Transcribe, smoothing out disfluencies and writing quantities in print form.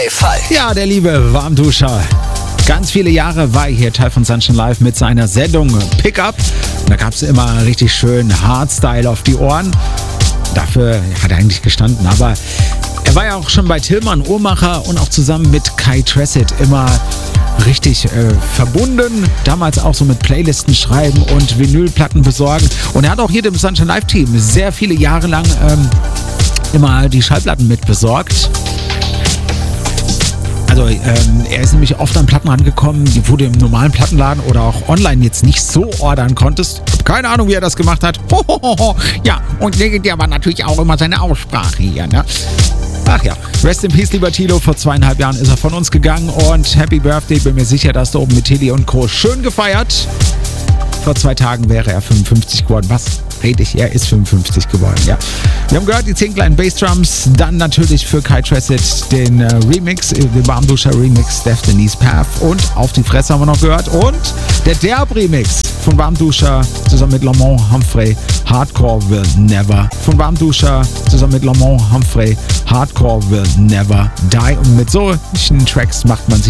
Fall. Ja, der liebe Warmduscher. Ganz viele Jahre war er hier Teil von Sunshine Live mit seiner Sendung Pickup. Da gab es immer richtig schön Hardstyle auf die Ohren. Dafür hat er eigentlich gestanden. Aber er war ja auch schon bei Tillmann Uhrmacher und auch zusammen mit Kai Tressett immer richtig verbunden. Damals auch so mit Playlisten schreiben und Vinylplatten besorgen. Und er hat auch hier dem Sunshine Live Team sehr viele Jahre lang immer die Schallplatten mit besorgt. Also er ist nämlich oft an Platten rangekommen, wo du im normalen Plattenladen oder auch online jetzt nicht so ordern konntest. Keine Ahnung, wie er das gemacht hat. Ja, und der war natürlich auch immer seine Aussprache hier, ne? Ach ja, rest in peace, lieber Tilo. Vor 2,5 Jahren ist er von uns gegangen und Happy Birthday. Bin mir sicher, dass du oben mit Tilly und Co. schön gefeiert. Vor 2 Tagen wäre er 55 geworden. Was rede ich? Er ist 55 geworden, ja. Wir haben gehört, die 10 kleinen Bassdrums. Dann natürlich für Kai Tressett den Remix, den Warmduscher Remix, Destiny's Path. Und Auf die Fresse haben wir noch gehört. Und der Derb-Remix von Warmduscher zusammen mit Lamont Humphrey. Hardcore will never. Von Warmduscher zusammen mit Lamont Humphrey. Hardcore will never die. Und mit solchen Tracks macht man sich